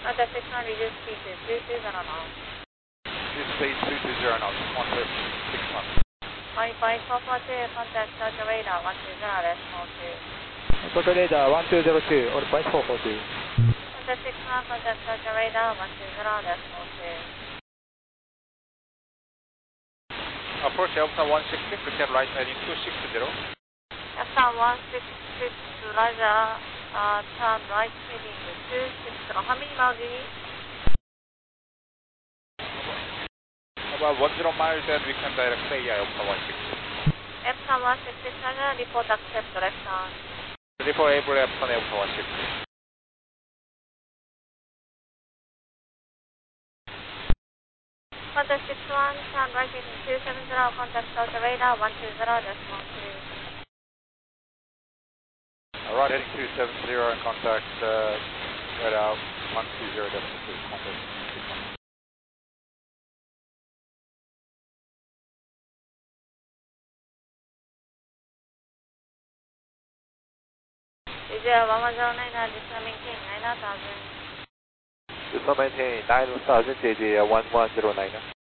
Delta 61, reduce speed to 220 knots. Reduce speed 220 knots, 161. Point 442, contact Delta radar 120, decimal 2. Delta radar 1202, or point 442. Delta 61, contact Delta radar 120, decimal 2. Approach Alpha 166, we can right heading 260. Alpha 166, Roger, turn right heading 260. How many miles do you need? About 10 miles, then we can direct say Alpha 166. Alpha 166, Roger, report accept left turn. Report able left turn Alpha 166. Contact 61, turn right heading 270, contact Delta radar 120, decimal 2. Right heading 270 and contact radar 120, decimal 2. Contact 61. Visual 1109, just maintain 9000. Just maintain 9000, JJ 1109.